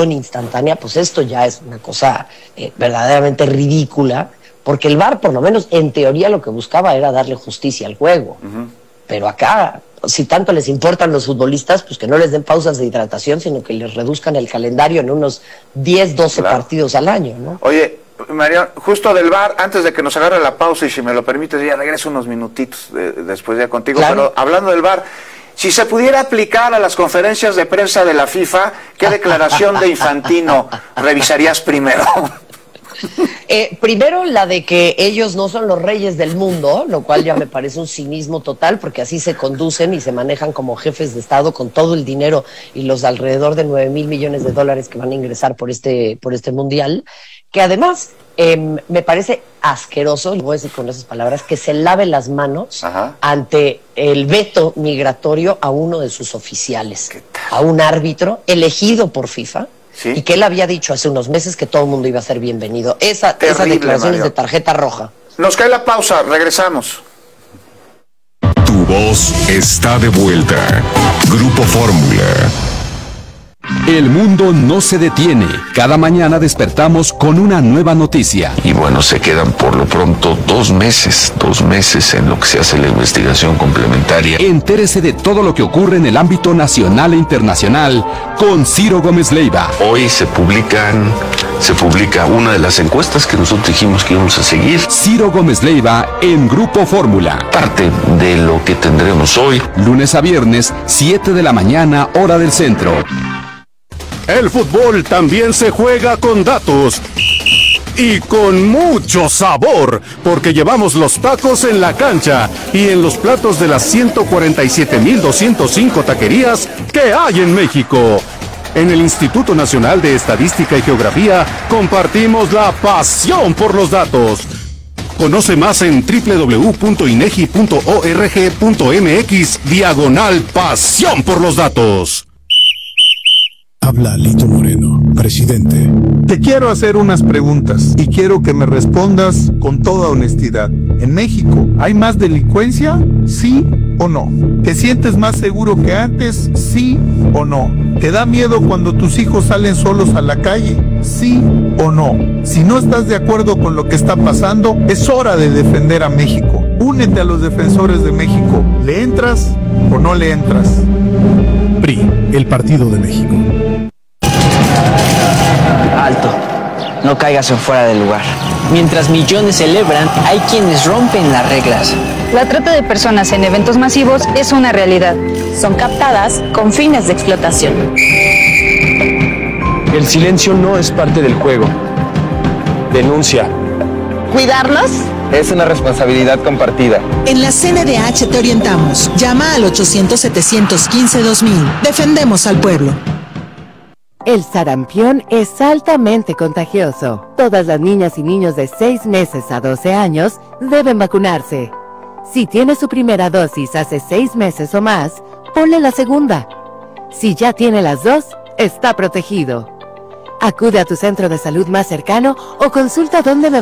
en instantánea, pues esto ya es una cosa verdaderamente ridícula, porque el VAR, por lo menos en teoría, lo que buscaba era darle justicia al juego. Pero acá, si tanto les importan los futbolistas, pues que no les den pausas de hidratación, sino que les reduzcan el calendario en unos 10, 12 partidos al año, ¿no? Oye, Mariano, justo del VAR, antes de que nos agarre la pausa, y si me lo permites, ya regreso unos minutitos después ya contigo, pero hablando del VAR, si se pudiera aplicar a las conferencias de prensa de la FIFA, ¿qué declaración de Infantino revisarías primero? Primero, la de que ellos no son los reyes del mundo, lo cual ya me parece un cinismo total, porque así se conducen y se manejan como jefes de Estado con todo el dinero y los alrededor de 9,000 millones de dólares que van a ingresar por este mundial, que además me parece asqueroso, lo voy a decir con esas palabras, que se lave las manos ante el veto migratorio a uno de sus oficiales, a un árbitro elegido por FIFA. ¿Sí? Y que él había dicho hace unos meses que todo el mundo iba a ser bienvenido. Esa declaración es de tarjeta roja. Nos cae la pausa, regresamos. Tu voz está de vuelta. Grupo Fórmula. El mundo no se detiene. Cada mañana despertamos con una nueva noticia. Y bueno, se quedan por lo pronto 2 meses en lo que se hace la investigación complementaria. Entérese de todo lo que ocurre en el ámbito nacional e internacional con Ciro Gómez Leiva. Hoy se publica una de las encuestas que nosotros dijimos que íbamos a seguir. Ciro Gómez Leiva en Grupo Fórmula. Parte de lo que tendremos hoy. Lunes a viernes, 7 de la mañana, hora del centro. El fútbol también se juega con datos y con mucho sabor, porque llevamos los tacos en la cancha y en los platos de las 147,205 taquerías que hay en México. En el Instituto Nacional de Estadística y Geografía compartimos la pasión por los datos. Conoce más en www.inegi.org.mx/pasión por los datos. Habla Lito Moreno, presidente. Te quiero hacer unas preguntas y quiero que me respondas con toda honestidad. ¿En México hay más delincuencia? ¿Sí o no? ¿Te sientes más seguro que antes? ¿Sí o no? ¿Te da miedo cuando tus hijos salen solos a la calle? ¿Sí o no? Si no estás de acuerdo con lo que está pasando, es hora de defender a México. Únete a los defensores de México. ¿Le entras o no le entras? PRI, el Partido de México. Alto, no caigas en fuera del lugar. Mientras millones celebran, hay quienes rompen las reglas. La trata de personas en eventos masivos es una realidad. Son captadas con fines de explotación. El silencio no es parte del juego. Denuncia. ¿Cuidarlos? Es una responsabilidad compartida. En la CNDH te orientamos. Llama al 800-715-2000. Defendemos al pueblo. El sarampión es altamente contagioso. Todas las niñas y niños de 6 meses a 12 años deben vacunarse. Si tiene su primera dosis hace 6 meses o más, ponle la segunda. Si ya tiene las 2, está protegido. Acude a tu centro de salud más cercano o consulta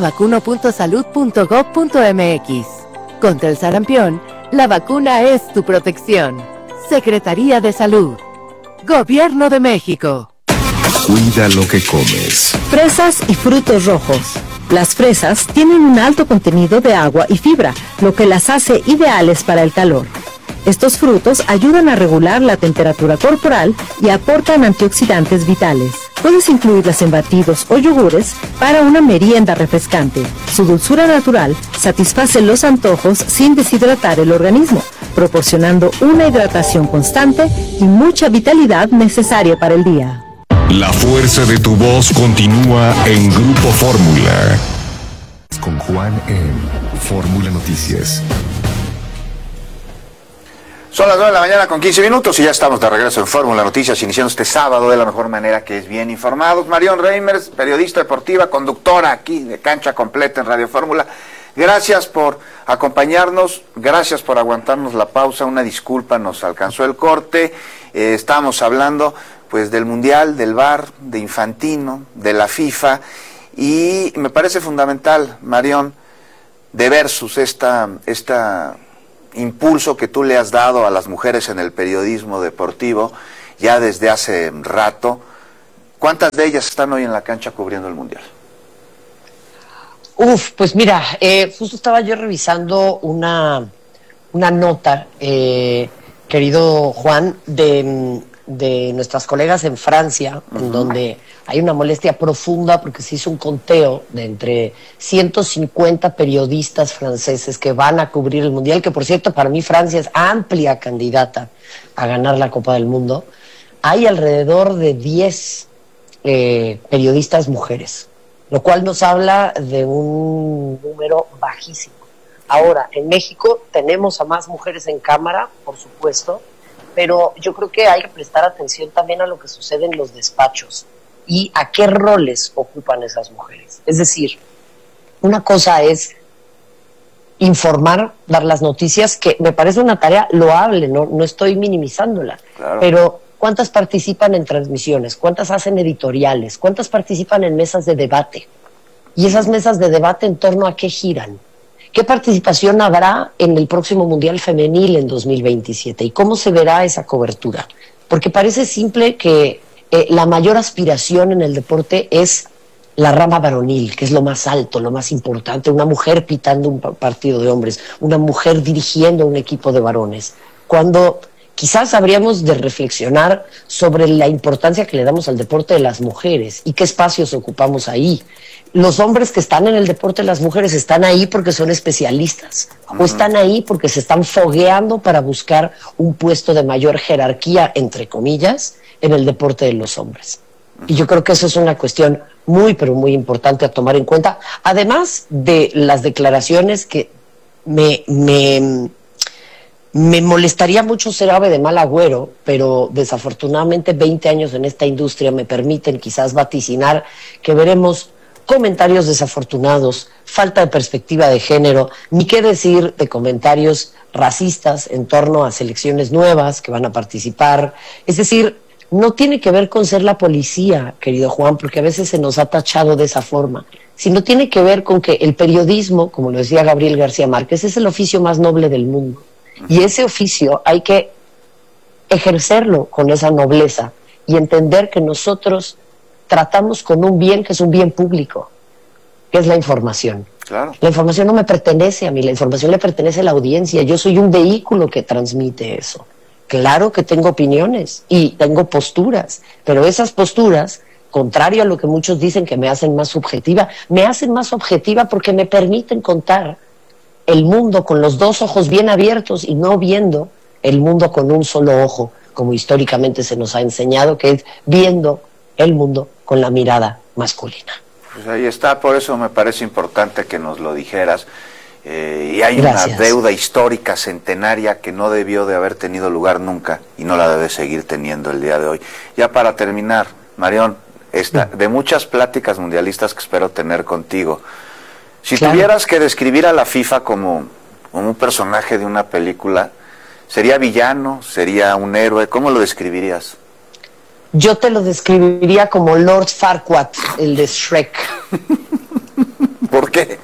dondemevacuno.salud.gov.mx. Contra el sarampión, la vacuna es tu protección. Secretaría de Salud. Gobierno de México. Cuida lo que comes. Fresas y frutos rojos. Las fresas tienen un alto contenido de agua y fibra, lo que las hace ideales para el calor. Estos frutos ayudan a regular la temperatura corporal y aportan antioxidantes vitales. Puedes incluirlas en batidos o yogures para una merienda refrescante. Su dulzura natural satisface los antojos sin deshidratar el organismo, proporcionando una hidratación constante y mucha vitalidad necesaria para el día. La fuerza de tu voz continúa en Grupo Fórmula. Con Juan en Fórmula Noticias. Son las 9 de la mañana con 15 minutos y ya estamos de regreso en Fórmula Noticias, iniciando este sábado de la mejor manera, que es bien informados. Marion Reimers, periodista deportiva, conductora aquí de Cancha Completa en Radio Fórmula. Gracias por acompañarnos, gracias por aguantarnos la pausa, una disculpa, nos alcanzó el corte. Estamos hablando pues del Mundial, del VAR, de Infantino, de la FIFA, y me parece fundamental, Marion, de versus esta impulso que tú le has dado a las mujeres en el periodismo deportivo ya desde hace rato, ¿Cuántas de ellas están hoy en la cancha cubriendo el Mundial? Pues mira, justo estaba yo revisando una nota, querido Juan, de nuestras colegas en Francia, en donde hay una molestia profunda porque se hizo un conteo de entre 150 periodistas franceses que van a cubrir el Mundial, que por cierto para mí Francia es amplia candidata a ganar la Copa del Mundo. Hay alrededor de 10 periodistas mujeres, lo cual nos habla de un número bajísimo. Ahora, en México tenemos a más mujeres en cámara, por supuesto, pero yo creo que hay que prestar atención también a lo que sucede en los despachos y a qué roles ocupan esas mujeres. Es decir, una cosa es informar, dar las noticias, que me parece una tarea loable, no estoy minimizándola, claro. Pero ¿cuántas participan en transmisiones? ¿Cuántas hacen editoriales? ¿Cuántas participan en mesas de debate? Y esas mesas de debate, ¿en torno a qué giran? ¿Qué participación habrá en el próximo Mundial Femenil en 2027? ¿Y cómo se verá esa cobertura? Porque parece simple que la mayor aspiración en el deporte es la rama varonil, que es lo más alto, lo más importante. Una mujer pitando un partido de hombres, una mujer dirigiendo un equipo de varones. Cuando quizás habríamos de reflexionar sobre la importancia que le damos al deporte de las mujeres y qué espacios ocupamos ahí. Los hombres que están en el deporte, las mujeres están ahí porque son especialistas, o están ahí porque se están fogueando para buscar un puesto de mayor jerarquía, entre comillas, en el deporte de los hombres. Y yo creo que eso es una cuestión muy, pero muy importante a tomar en cuenta, además de las declaraciones que me molestaría mucho ser ave de mal agüero, pero desafortunadamente 20 años en esta industria me permiten quizás vaticinar que veremos comentarios desafortunados, falta de perspectiva de género, ni qué decir de comentarios racistas en torno a selecciones nuevas que van a participar. Es decir, no tiene que ver con ser la policía, querido Juan, porque a veces se nos ha tachado de esa forma, sino tiene que ver con que el periodismo, como lo decía Gabriel García Márquez, es el oficio más noble del mundo. Y ese oficio hay que ejercerlo con esa nobleza y entender que nosotros tratamos con un bien que es un bien público, que es la información. Claro. La información no me pertenece a mí, la información le pertenece a la audiencia. Yo soy un vehículo que transmite eso. Claro que tengo opiniones y tengo posturas, pero esas posturas, contrario a lo que muchos dicen que me hacen más subjetiva, me hacen más objetiva porque me permiten contar el mundo con los dos ojos bien abiertos y no viendo el mundo con un solo ojo, como históricamente se nos ha enseñado, que es viendo el mundo con la mirada masculina. Pues ahí está, por eso me parece importante que nos lo dijeras. Y hay Gracias. Una deuda histórica centenaria que no debió de haber tenido lugar nunca y no la debe seguir teniendo el día de hoy. Ya para terminar, Marión, de muchas pláticas mundialistas que espero tener contigo, si tuvieras que describir a la FIFA como un personaje de una película, ¿sería villano? ¿Sería un héroe? ¿Cómo lo describirías? Yo te lo describiría como Lord Farquaad, el de Shrek. ¿Por qué?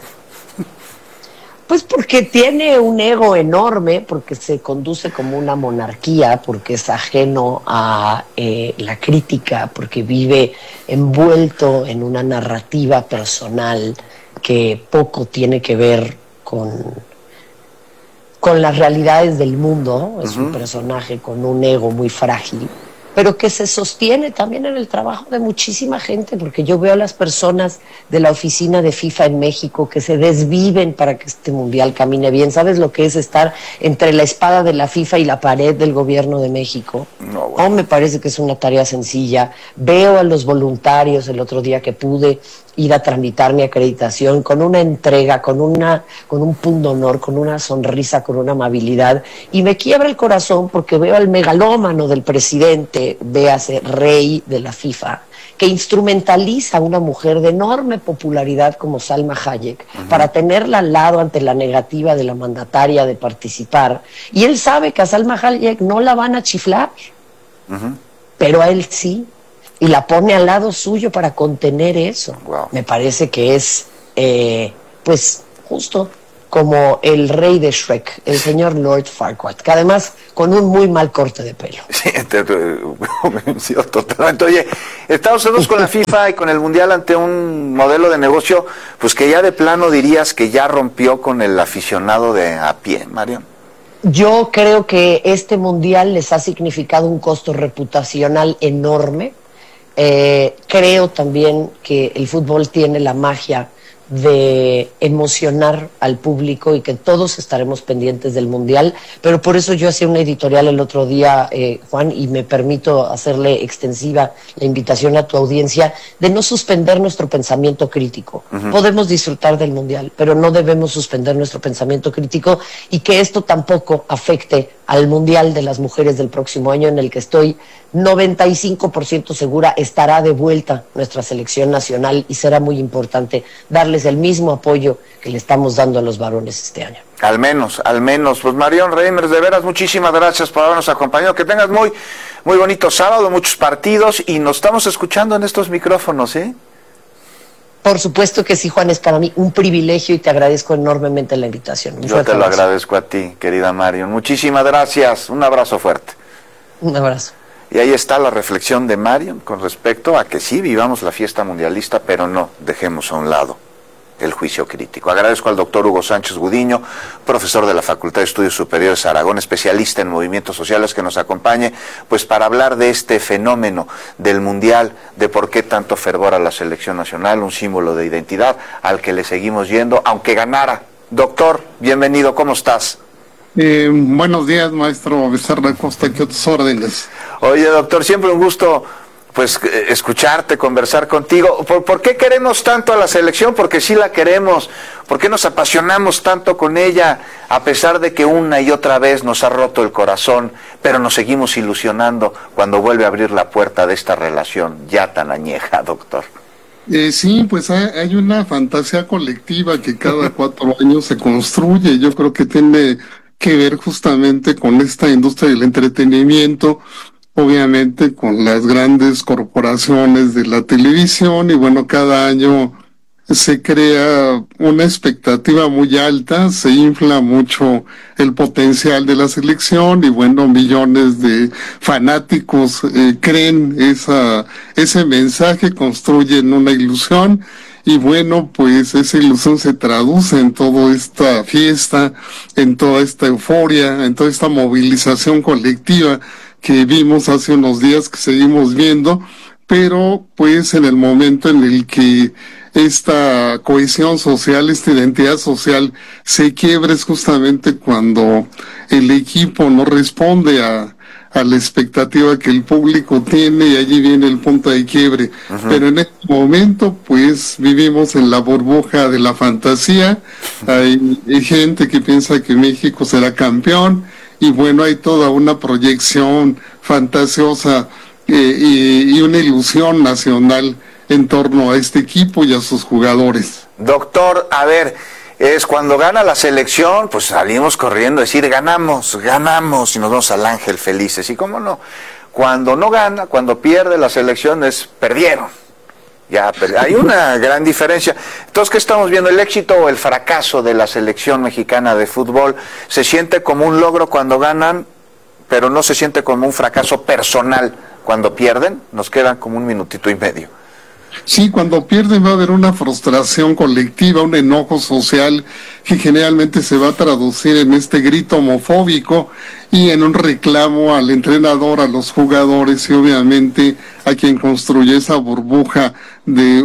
Pues porque tiene un ego enorme, porque se conduce como una monarquía, porque es ajeno a la crítica, porque vive envuelto en una narrativa personal que poco tiene que ver con las realidades del mundo. Es un personaje con un ego muy frágil, pero que se sostiene también en el trabajo de muchísima gente, porque yo veo a las personas de la oficina de FIFA en México que se desviven para que este mundial camine bien. ¿Sabes lo que es estar entre la espada de la FIFA y la pared del gobierno de México? No, bueno. Me parece que es una tarea sencilla. Veo a los voluntarios el otro día que pude ir a tramitar mi acreditación con una entrega, con un pundonor, con una sonrisa, con una amabilidad, y me quiebra el corazón porque veo al megalómano del presidente, véase rey de la FIFA, que instrumentaliza a una mujer de enorme popularidad como Salma Hayek para tenerla al lado ante la negativa de la mandataria de participar, y él sabe que a Salma Hayek no la van a chiflar, pero a él sí, y la pone al lado suyo para contener eso. Wow. Me parece que es, pues, justo como el rey de Shrek, el señor Lord Farquaad, que además con un muy mal corte de pelo. Sí, convencido totalmente. Oye, Estados Unidos con la FIFA y con el Mundial ante un modelo de negocio, pues que ya de plano dirías que ya rompió con el aficionado de a pie, Marion. Yo creo que este Mundial les ha significado un costo reputacional enorme. Creo también que el fútbol tiene la magia de emocionar al público y que todos estaremos pendientes del Mundial, pero por eso yo hacía una editorial el otro día, Juan, y me permito hacerle extensiva la invitación a tu audiencia de no suspender nuestro pensamiento crítico. Podemos disfrutar del Mundial, pero no debemos suspender nuestro pensamiento crítico, y que esto tampoco afecte al Mundial de las Mujeres del próximo año, en el que estoy 95% segura estará de vuelta nuestra selección nacional, y será muy importante darles el mismo apoyo que le estamos dando a los varones este año. Al menos. Pues Marion Reimers, de veras, muchísimas gracias por habernos acompañado. Que tengas muy bonito sábado, muchos partidos, y nos estamos escuchando en estos micrófonos, ¿eh? Por supuesto que sí, Juan, es para mí un privilegio y te agradezco enormemente la invitación. Yo te lo agradezco a ti, querida Marion. Muchísimas gracias. Un abrazo fuerte. Un abrazo. Y ahí está la reflexión de Marion con respecto a que sí vivamos la fiesta mundialista, pero no dejemos a un lado el juicio crítico. Agradezco al doctor Hugo Sánchez Gudiño, profesor de la Facultad de Estudios Superiores Aragón, especialista en movimientos sociales, que nos acompañe pues para hablar de este fenómeno del Mundial, de por qué tanto fervor a la selección nacional, un símbolo de identidad al que le seguimos yendo, aunque ganara. Doctor, bienvenido, ¿cómo estás? Buenos días, maestro Becerra Costa, ¿qué otras órdenes? Oye, doctor, siempre un gusto pues escucharte, conversar contigo. ¿Por qué queremos tanto a la selección? Porque sí la queremos. ¿Por qué nos apasionamos tanto con ella, a pesar de que una y otra vez nos ha roto el corazón, pero nos seguimos ilusionando cuando vuelve a abrir la puerta de esta relación ya tan añeja, doctor? Sí, pues hay una fantasía colectiva que cada 4 años se construye. Yo creo que tiene que ver justamente con esta industria del entretenimiento, obviamente con las grandes corporaciones de la televisión, y bueno, cada año se crea una expectativa muy alta, se infla mucho el potencial de la selección, y bueno, millones de fanáticos creen ese mensaje, construyen una ilusión, y bueno, pues esa ilusión se traduce en toda esta fiesta, en toda esta euforia, en toda esta movilización colectiva que vimos hace unos días, que seguimos viendo, pero pues en el momento en el que esta cohesión social, esta identidad social se quiebra, es justamente cuando el equipo no responde a la expectativa que el público tiene, y allí viene el punto de quiebre. Pero en este momento pues vivimos en la burbuja de la fantasía. Hay gente que piensa que México será campeón, y bueno, hay toda una proyección fantasiosa y una ilusión nacional en torno a este equipo y a sus jugadores. Doctor, a ver, es cuando gana la selección, pues salimos corriendo a decir ganamos, y nos vamos al ángel felices. Y cómo no, cuando no gana, cuando pierde la selección, perdieron. Ya, hay una gran diferencia. Entonces, ¿qué estamos viendo? ¿El éxito o el fracaso de la selección mexicana de fútbol se siente como un logro cuando ganan, pero no se siente como un fracaso personal cuando pierden? Nos quedan como 1 minutito y medio. Sí, cuando pierden va a haber una frustración colectiva, un enojo social que generalmente se va a traducir en este grito homofóbico y en un reclamo al entrenador, a los jugadores y obviamente a quien construye esa burbuja de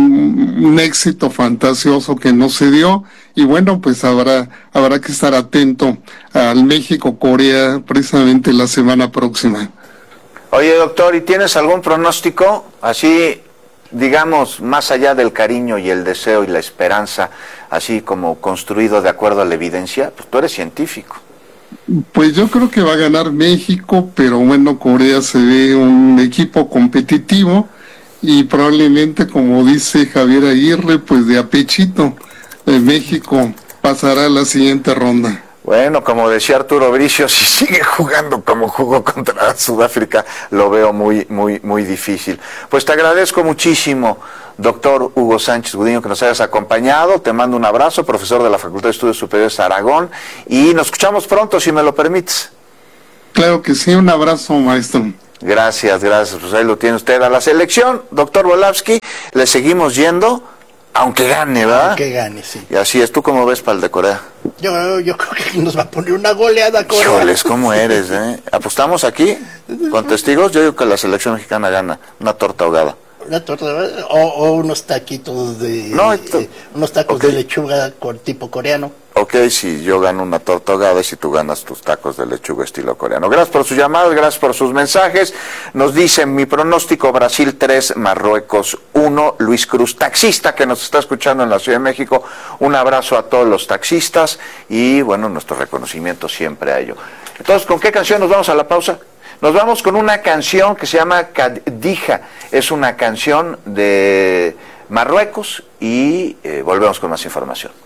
un éxito fantasioso que no se dio. Y bueno, pues habrá que estar atento al México-Corea precisamente la semana próxima. Oye, doctor, ¿y tienes algún pronóstico así, digamos, más allá del cariño y el deseo y la esperanza, así como construido de acuerdo a la evidencia? Pues tú eres científico. Pues yo creo que va a ganar México, pero bueno, Corea se ve un equipo competitivo y probablemente, como dice Javier Aguirre, pues de apechito, México pasará a la siguiente ronda. Bueno, como decía Arturo Bricio, si sigue jugando como jugó contra Sudáfrica, lo veo muy difícil. Pues te agradezco muchísimo, doctor Hugo Sánchez Gudiño, que nos hayas acompañado. Te mando un abrazo, profesor de la Facultad de Estudios Superiores Aragón, y nos escuchamos pronto, si me lo permites. Claro que sí, un abrazo, maestro. Gracias, pues ahí lo tiene usted. A la selección, doctor Volavsky, le seguimos yendo, aunque gane, ¿verdad? Aunque gane, sí. Y así es. ¿Tú cómo ves para el de Corea? Yo creo que nos va a poner una goleada Corea. Híjoles, ¿cómo eres, ¿Apostamos aquí con testigos? Yo digo que la selección mexicana gana una torta ahogada. Una torta o unos taquitos unos tacos de lechuga tipo coreano. Ok, si yo gano una torta ahogada y si tú ganas tus tacos de lechuga estilo coreano. Gracias por sus llamadas, gracias por sus mensajes. Nos dicen mi pronóstico: Brasil 3, Marruecos 1. Luis Cruz, taxista que nos está escuchando en la Ciudad de México. Un abrazo a todos los taxistas y bueno, nuestro reconocimiento siempre a ello. Entonces, ¿con qué canción nos vamos a la pausa? Nos vamos con una canción que se llama Kadija. Es una canción de Marruecos y volvemos con más información.